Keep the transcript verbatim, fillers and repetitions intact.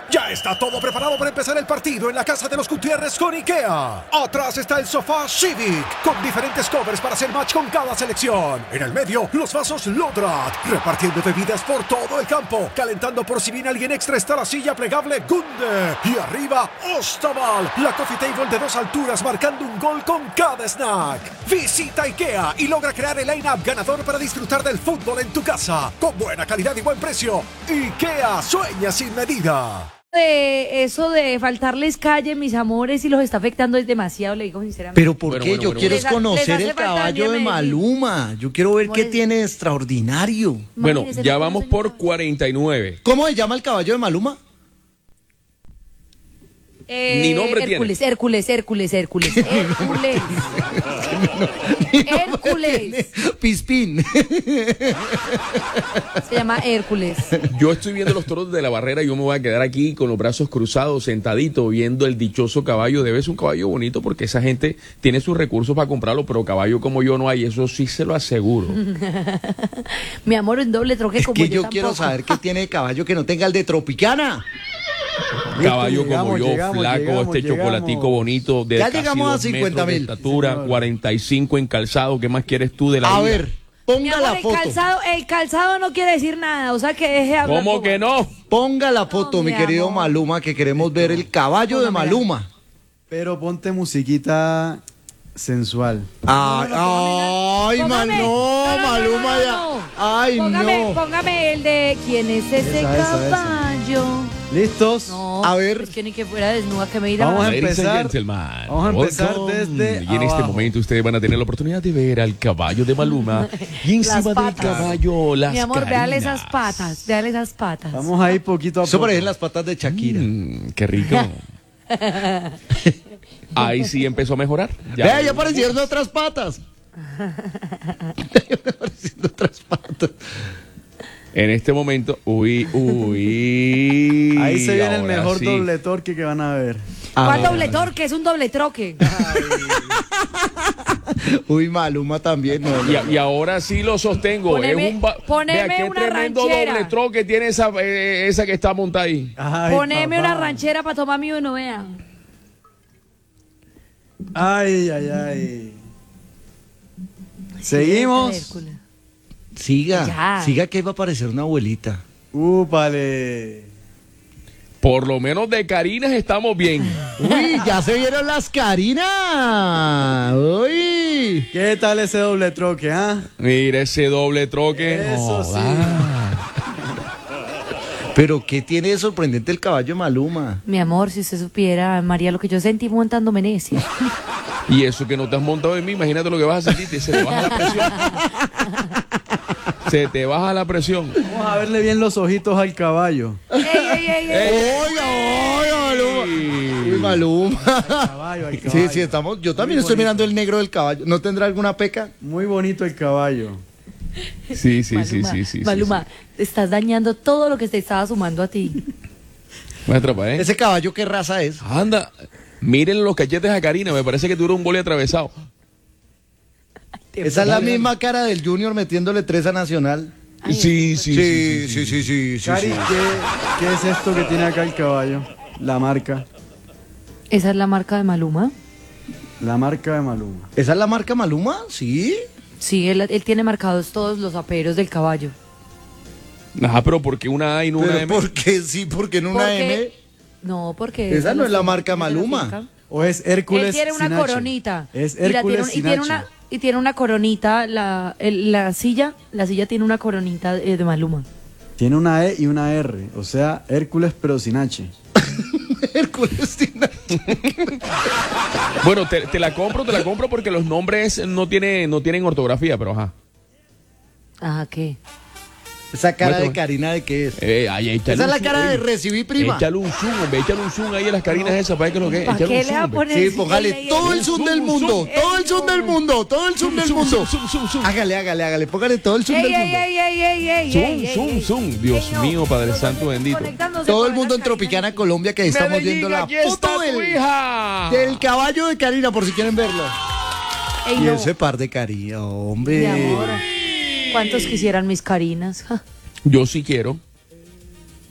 Ya está todo preparado para empezar el partido en la casa de los Gutiérrez con IKEA. Atrás está el sofá Civic, con diferentes covers para hacer match con cada selección. En el medio, los vasos Lodrat, repartiendo bebidas por todo el campo. Calentando por si viene alguien extra está la silla plegable Gunde. Y arriba, Ostaval, la coffee table de dos alturas marcando un gol con cada snack. Visita IKEA y logra crear el line-up ganador para disfrutar del fútbol en tu casa. Con buena calidad y buen precio. IKEA, sueña sin medida. De eso de faltarles calle, mis amores, y los está afectando es demasiado, le digo sinceramente. Pero ¿por Bueno, qué? bueno, Yo bueno, quiero bueno. es conocer Les hace el falta caballo de Medellín. Maluma. Yo quiero ver qué Por- tiene de extraordinario. Bueno, Imagínese, ya no vamos conoce por nada. cuarenta y nueve. ¿Cómo se llama el caballo de Maluma? Eh, Ni nombre tiene. Hércules, Hércules, Hércules, Hércules, Hércules. Hércules. Pispín. Se llama Hércules. Yo estoy viendo los toros de la barrera y yo me voy a quedar aquí con los brazos cruzados, sentadito, viendo el dichoso caballo. Debe ser un caballo bonito porque esa gente tiene sus recursos para comprarlo, pero caballo como yo no hay, eso sí se lo aseguro. Mi amor, un doble troque Es como que yo yo quiero tampoco. saber qué tiene de caballo que no tenga el de Tropicana. Caballo llegamos, como yo, llegamos, flaco, llegamos, este llegamos. chocolatico bonito, de Ya casi llegamos a dos cincuenta metros de mil. estatura, Sí, señor. cuarenta y cinco en calzado. ¿Qué más quieres tú de la A vida? ver, Mi ponga amor, la el foto. calzado, el calzado no quiere decir nada, o sea que deje de hablar. ¿Cómo como- que no? Ponga la foto, No, mi mi querido amor. Maluma, que queremos ver el caballo de Póngamela. Maluma. Pero ponte musiquita sensual. Ay, ay, Póngame- man, no, no, no, no, Maluma no, ya. no. Ay, Póngame, no. póngame el de ¿quién es ese Esa, esa, esa. caballo? ¿Listos? No, A ver. es que ni que fuera desnuda que me dirá. Vamos a Ladies and empezar- gentlemen, vamos a empezar welcome. desde Y en este abajo. momento ustedes van a tener la oportunidad de ver al caballo de Maluma y encima Las del patas. caballo las Mi amor, véale carinas. esas patas, véale esas patas. Vamos a ir poquito a Eso poco. parecen las patas de Shakira. Mm, qué rico. Ahí sí empezó a mejorar. Vea, ya aparecieron otras patas. Ya aparecieron otras patas. En este momento, uy, uy. Ahí se viene el ahora mejor sí. doble torque que van a ver. ¿Cuál Ah, doble torque? Es un doble troque. Uy, Maluma también. No, no. Y, a- y ahora sí lo sostengo. Poneme- es un ba- poneme Vea qué una tremendo ranchera. doble troque tiene esa, eh, esa que está montada ahí. Ay, Poneme papá. una ranchera para tomar mi uno, vea. Ay, ay, ay. Seguimos. Hércules. Siga, Ya. siga que va a aparecer una abuelita. Úpale. Por lo menos de Carinas estamos bien. Uy, ya se vieron las Carinas. Uy. ¿Qué tal ese doble troque, ah? Mira ese doble troque. Eso sí. Pero ¿qué tiene de sorprendente el caballo de Maluma? Mi amor, si usted supiera, María, lo que yo sentí montándome en ese. Y eso que no te has montado en mí, imagínate lo que vas a sentir. Se te baja la presión. Se te baja la presión. Vamos a verle bien los ojitos al caballo. ¡Ey, ey, ey, ey! Oiga, oiga, Maluma. Uy, Maluma. Caballo, al caballo. Sí, sí, estamos. Yo también Muy estoy bonito. mirando el negro del caballo. ¿No tendrá alguna peca? Muy bonito el caballo. Sí, sí, sí, Maluma, sí, sí. Maluma, te estás dañando todo lo que te estaba sumando a ti. Me atrapa, ¿eh? ¿Ese caballo qué raza es? Anda, miren los cachetes a Karina, me parece que tuvo un boli atravesado. Esa es la misma cara del Junior metiéndole tres a Nacional. Sí, sí, Sí, sí, sí, sí. sí, Cari, sí. ¿qué, ¿qué es esto que tiene acá el caballo? La marca. ¿Esa es la marca de Maluma? La marca de Maluma. ¿Esa es la marca Maluma? Sí. Sí, él, él tiene marcados todos los aperos del caballo. Ajá, pero ¿por qué una A y no una Pero M? ¿por qué sí? Porque en una Porque- M. No, porque... Esa no lo es la tiene- marca tiene la Maluma. finca. ¿O es Hércules Él tiene una sin H? coronita. Es Mira, tiene Hércules un- y sin tiene H. una y tiene una coronita, la, el- la silla, la silla tiene una coronita de, de Maluma. Tiene una E y una R. O sea, Hércules pero sin H. Hércules tiene- Bueno, te, te la compro, te la compro porque los nombres no, tiene, no tienen ortografía, pero ajá. Ajá, ¿qué? Esa cara de Muéstrame. Karina de qué es. Eh, ay, échale Esa es un la zoom, cara de eh. recibí prima. Échale un zoom, hombre, échale un zoom ahí a las Carinas esas, para que lo que ¿Para échale qué un le va a zoom, hombre. poner? Sí, póngale Ey, ey, todo ey, el zoom zoom, del zoom, mundo, zoom. todo el zoom del mundo, todo el zoom del Zoom, mundo. zoom, zoom, zoom. Hágale, hágale, hágale, póngale todo el zoom ey, del ey, mundo. ey, ey, ey, ey, Zoom, ey, ey, zoom, ey. zoom. Dios Ey, no, mío, Padre los Santo dos bendito. conectándose Todo con el mundo las en Tropicana, Carinas. Colombia, que estamos Medellín, viendo la aquí está foto tu del, hija. del caballo de Karina, por si quieren verlo. Ey, Y no, ese par de Karina, mi hombre. amor. ¿Cuántos quisieran mis Carinas? Ja. Yo sí quiero.